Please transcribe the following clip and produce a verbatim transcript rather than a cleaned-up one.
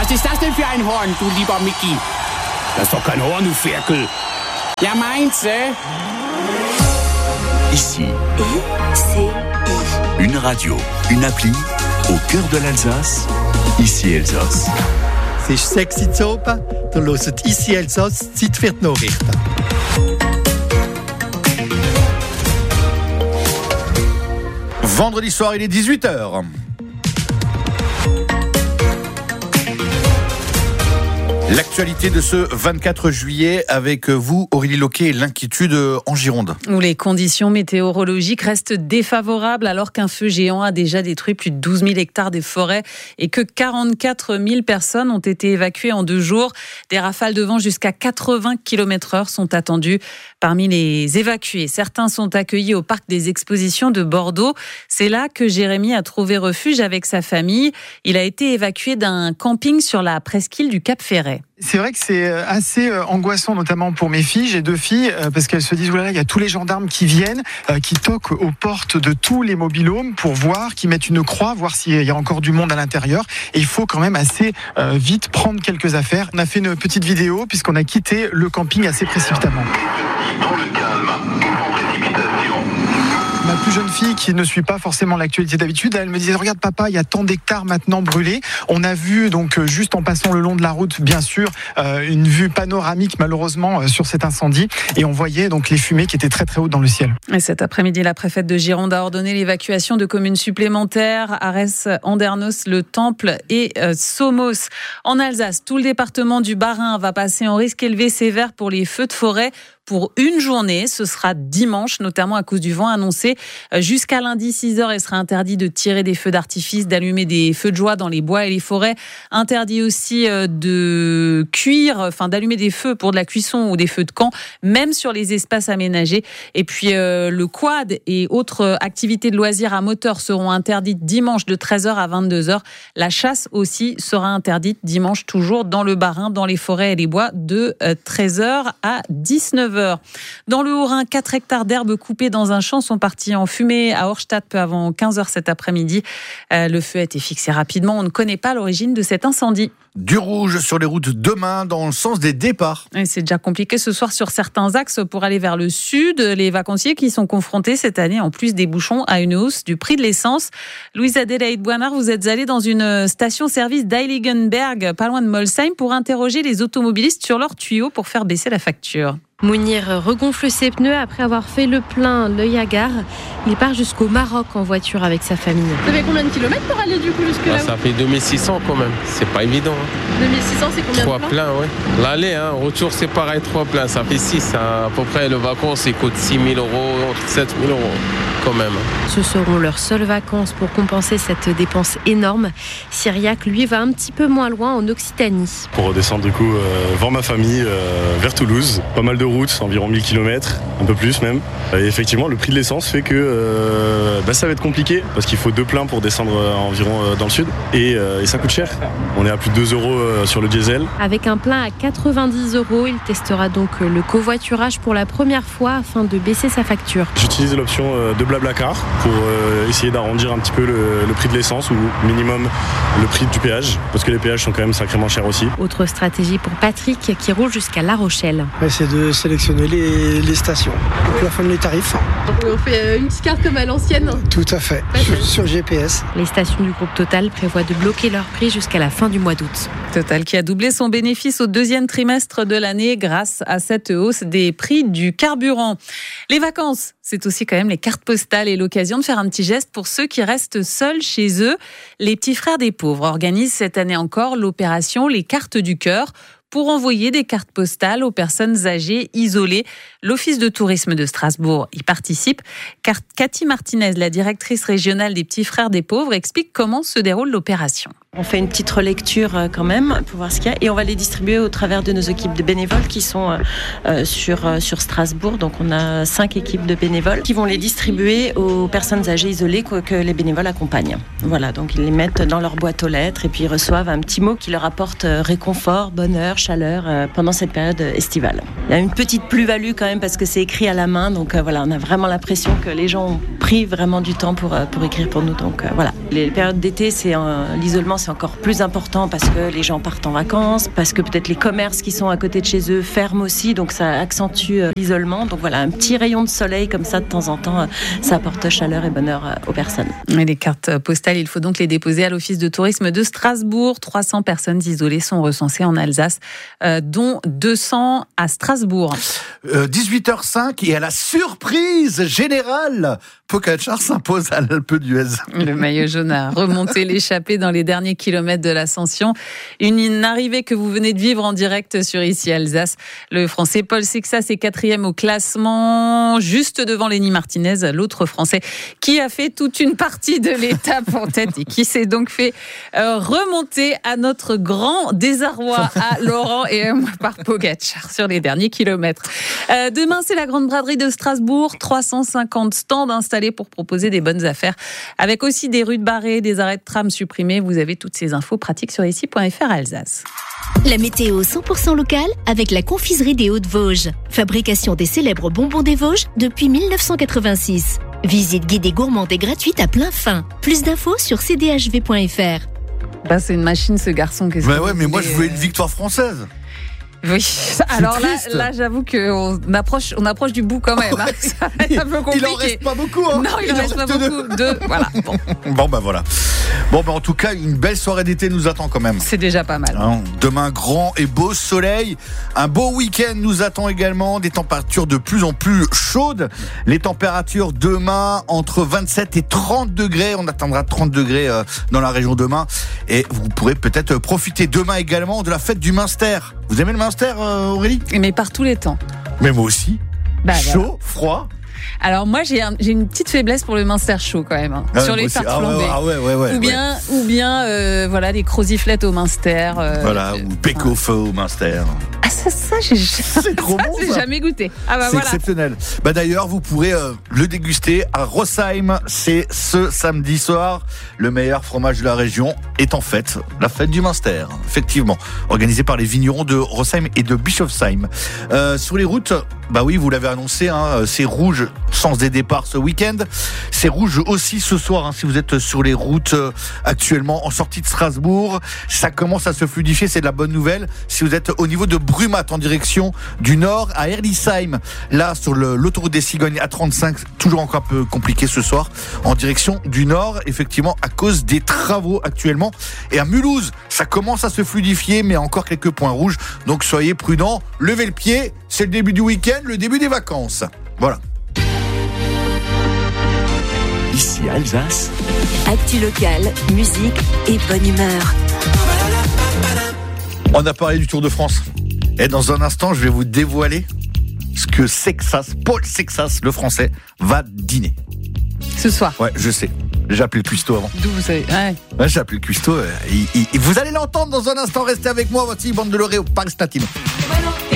Was ist das denn für ein Horn, du lieber Micky? Das ist doch kein Horn, du Ferkel. Ja, meinst du? Ici, I C I. une radio, une appli, au cœur de l'Alsace, Ici Elsass. Es ist sechs zu oben, da hört Ici Elsass, Zeit für die Nachrichten. Vendredi soir, il est dix-huit heures. L'actualité de ce vingt-quatre juillet avec vous, Aurélie Loquet, et l'inquiétude en Gironde. Où les conditions météorologiques restent défavorables alors qu'un feu géant a déjà détruit plus de douze mille hectares des forêts et que quarante-quatre mille personnes ont été évacuées en deux jours. Des rafales de vent jusqu'à quatre-vingts kilomètres heure sont attendues. Parmi les évacués, certains sont accueillis au parc des expositions de Bordeaux. C'est là que Jérémy a trouvé refuge avec sa famille. Il a été évacué d'un camping sur la presqu'île du Cap-Ferret. C'est vrai que c'est assez angoissant, notamment pour mes filles. J'ai deux filles, parce qu'elles se disent, voilà, il y a tous les gendarmes qui viennent, qui toquent aux portes de tous les mobil-homes pour voir, qui mettent une croix, voir s'il y a encore du monde à l'intérieur. Et il faut quand même assez vite prendre quelques affaires. On a fait une petite vidéo, puisqu'on a quitté le camping assez précipitamment. Dans le calme, sans précipitation. Ma plus jeune fille, qui ne suit pas forcément l'actualité d'habitude, elle me disait, regarde papa, il y a tant d'hectares maintenant brûlés. On a vu, donc juste en passant le long de la route, bien sûr, euh, une vue panoramique malheureusement euh, sur cet incendie. Et on voyait donc les fumées qui étaient très très hautes dans le ciel. Et cet après-midi, la préfète de Gironde a ordonné l'évacuation de communes supplémentaires, Arès, Andernos, Le Temple et euh, Somos. En Alsace, tout le département du Bas-Rhin va passer en risque élevé sévère pour les feux de forêt. Pour une journée, ce sera dimanche, notamment à cause du vent annoncé. Jusqu'à lundi six heures, il sera interdit de tirer des feux d'artifice, d'allumer des feux de joie dans les bois et les forêts. Interdit aussi de cuire, enfin d'allumer des feux pour de la cuisson ou des feux de camp, même sur les espaces aménagés. Et puis euh, le quad et autres activités de loisirs à moteur seront interdites dimanche de treize heures à vingt-deux heures. La chasse aussi sera interdite dimanche, toujours dans le Bas-Rhin, dans les forêts et les bois, de treize heures à dix-neuf heures. Dans le Haut-Rhin, quatre hectares d'herbes coupées dans un champ sont partis en fumée à Horstadt peu avant quinze heures cet après-midi. Euh, le feu a été fixé rapidement. On ne connaît pas l'origine de cet incendie. Du rouge sur les routes demain dans le sens des départs. Et c'est déjà compliqué ce soir sur certains axes pour aller vers le sud. Les vacanciers qui sont confrontés cette année, en plus des bouchons, à une hausse du prix de l'essence. Louise Adélaïde Boinard, vous êtes allée dans une station-service d'Heiligenberg, pas loin de Molsheim, pour interroger les automobilistes sur leurs tuyaux pour faire baisser la facture. Mounir regonfle ses pneus après avoir fait le plein l'œil à gare. Il part jusqu'au Maroc en voiture avec sa famille. Vous avez combien de kilomètres pour aller du coup jusque là? Ah, ça fait deux mille six cents quand même, c'est pas évident. Hein. deux mille six cents, c'est combien Trois de pleins? pleins, ouais. L'aller, hein, retour c'est pareil, trois pleins, ça fait six. Hein. À peu près, le vacances, il coûte six mille euros, entre sept mille euros quand même. Ce seront leurs seules vacances pour compenser cette dépense énorme. Cyriac, lui, va un petit peu moins loin en Occitanie. Pour redescendre du coup euh, voir ma famille euh, vers Toulouse, pas mal de routes, environ mille kilomètres, un peu plus même. Et effectivement, le prix de l'essence fait que euh, bah, ça va être compliqué parce qu'il faut deux pleins pour descendre euh, environ euh, dans le sud et, euh, et ça coûte cher. On est à plus de deux euros euh, sur le diesel. Avec un plein à quatre-vingt-dix euros, il testera donc le covoiturage pour la première fois afin de baisser sa facture. J'utilise l'option euh, de Blablacar pour euh, essayer d'arrondir un petit peu le, le prix de l'essence ou minimum le prix du péage parce que les péages sont quand même sacrément chers aussi. Autre stratégie pour Patrick qui roule jusqu'à La Rochelle. Ouais, c'est de sélectionner les, les stations et plafonner les tarifs. Donc on fait une petite carte comme à l'ancienne. Tout à fait, sur, sur G P S. Les stations du groupe Total prévoient de bloquer leur prix jusqu'à la fin du mois d'août. Total qui a doublé son bénéfice au deuxième trimestre de l'année grâce à cette hausse des prix du carburant. Les vacances, c'est aussi quand même les cartes postales et l'occasion de faire un petit geste pour ceux qui restent seuls chez eux. Les Petits Frères des Pauvres organisent cette année encore l'opération Les Cartes du Cœur pour envoyer des cartes postales aux personnes âgées isolées. L'Office de tourisme de Strasbourg y participe. Cathy Martinez, la directrice régionale des Petits Frères des Pauvres, explique comment se déroule l'opération. On fait une petite relecture quand même pour voir ce qu'il y a et on va les distribuer au travers de nos équipes de bénévoles qui sont euh, sur, euh, sur Strasbourg. Donc on a cinq équipes de bénévoles qui vont les distribuer aux personnes âgées isolées que, que les bénévoles accompagnent. Voilà, donc ils les mettent dans leur boîte aux lettres et puis ils reçoivent un petit mot qui leur apporte réconfort, bonheur, chaleur euh, pendant cette période estivale. Il y a une petite plus-value quand même parce que c'est écrit à la main. Donc euh, voilà, on a vraiment l'impression que les gens ont pris vraiment du temps pour, euh, pour écrire pour nous. Donc euh, voilà, les périodes d'été, c'est euh, l'isolement, c'est c'est encore plus important parce que les gens partent en vacances, parce que peut-être les commerces qui sont à côté de chez eux ferment aussi, donc ça accentue l'isolement. Donc voilà, un petit rayon de soleil comme ça de temps en temps, ça apporte chaleur et bonheur aux personnes. Et les cartes postales, il faut donc les déposer à l'Office de tourisme de Strasbourg. trois cents personnes isolées sont recensées en Alsace, euh, dont deux cents à Strasbourg. Euh, dix-huit heures cinq et à la surprise générale, Pogačar s'impose à l'Alpe d'Huez. Le maillot jaune a remonté l'échappée dans les derniers kilomètres de l'ascension. Une arrivée que vous venez de vivre en direct sur Ici Alsace. Le Français Paul Sexas est quatrième au classement, juste devant Lenny Martinez, l'autre Français, qui a fait toute une partie de l'étape en tête et qui s'est donc fait euh, remonter à notre grand désarroi à Laurent et à moi par Pogačar sur les derniers kilomètres. Euh, demain, c'est la grande braderie de Strasbourg. trois cent cinquante stands installés pour proposer des bonnes affaires, avec aussi des rues de barrées, des arrêts de tram supprimés. Vous avez toutes ces infos pratiques sur ici point f r Alsace. La météo cent pour cent locale avec la confiserie des Hauts-de-Vosges. Fabrication des célèbres bonbons des Vosges depuis mille neuf cent quatre-vingt-six. Visite guidée gourmande et gratuite à plein fin. Plus d'infos sur c d h v point f r. Bah, c'est une machine, ce garçon. Qu'est-ce bah que ouais, mais moi voulez... je voulais une victoire française. Oui, alors là, là, j'avoue qu'on approche, on approche du bout quand même. Hein. Ça va être un peu compliqué. Il en reste pas beaucoup. Hein. Non, il, il en reste, reste pas deux. beaucoup. Deux, voilà. Bon. bon, bah voilà. Bon, bah en tout cas, une belle soirée d'été nous attend quand même. C'est déjà pas mal. Hein, demain, grand et beau soleil. Un beau week-end nous attend également. Des températures de plus en plus chaudes. Les températures demain entre vingt-sept et trente degrés. On atteindra trente degrés euh, dans la région demain. Et vous pourrez peut-être profiter demain également de la fête du Münster. Vous aimez le Münster, euh, Aurélie ? Mais par tous les temps. Mais moi aussi. Bah, chaud, voilà. froid. Alors moi j'ai, un, j'ai une petite faiblesse pour le Münster chaud quand même, hein, ah, sur les tartes ah, flambées. Ah ouais, ouais, ouais, ou bien, ouais. ou bien euh, voilà, les croziflettes au Münster. Euh, voilà, euh, ou Péco-feu au Münster. Ah ça, ça j'ai, c'est trop ça, bon, j'ai ça. jamais goûté. Ah bah c'est voilà. exceptionnel. Bah d'ailleurs, vous pourrez euh, le déguster à Rossheim. C'est ce samedi soir. Le meilleur fromage de la région est en fête, la fête du Münster, effectivement, organisée par les vignerons de Rossheim et de Bischofsheim. Euh, sur les routes, bah oui, vous l'avez annoncé, hein, c'est rouge sans des départs ce week-end. C'est rouge aussi ce soir, hein, si vous êtes sur les routes euh, actuellement en sortie de Strasbourg. Ça commence à se fluidifier, c'est de la bonne nouvelle. Si vous êtes au niveau de Brumat en direction du nord à Herlisheim, là sur le, l'autoroute des Cigognes A trente-cinq, toujours encore un peu compliqué ce soir, en direction du nord, effectivement à cause des travaux actuellement. Et à Mulhouse, ça commence à se fluidifier, mais encore quelques points rouges. Donc soyez prudents, levez le pied, c'est le début du week-end, le début des vacances. Voilà. Ici Alsace. Actu locale, musique et bonne humeur. On a parlé du Tour de France. Et dans un instant, je vais vous dévoiler ce que Sexas, Paul Sexas, le français, va dîner. Ce soir. Ouais, je sais. J'ai appelé le cuistot avant. D'où vous savez ouais. ouais, j'ai appelé le cuistot. Il, il, il, vous allez l'entendre dans un instant. Restez avec moi. Voici Bande de Loré au Parc Statino.